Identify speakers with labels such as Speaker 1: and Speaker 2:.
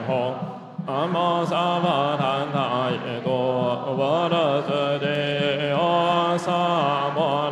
Speaker 1: 吽。南无萨婆檀那耶多，我的世界，萨摩